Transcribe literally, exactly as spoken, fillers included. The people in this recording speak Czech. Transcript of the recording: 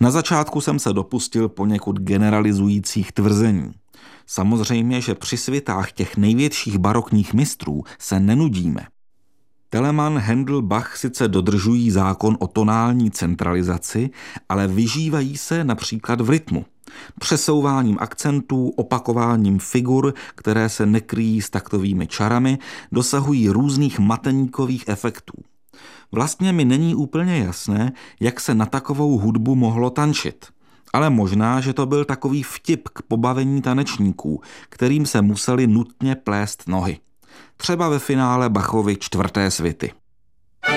Na začátku jsem se dopustil poněkud generalizujících tvrzení. Samozřejmě, že při svitách těch největších barokních mistrů se nenudíme. Telemann, Händel, Bach sice dodržují zákon o tonální centralizaci, ale vyžívají se například v rytmu. Přesouváním akcentů, opakováním figur, které se nekryjí s taktovými čarami, dosahují různých mateníkových efektů. Vlastně mi není úplně jasné, jak se na takovou hudbu mohlo tančit. Ale možná, že to byl takový vtip k pobavení tanečníků, kterým se museli nutně plést nohy. Třeba ve finále Bachovy čtvrté svity.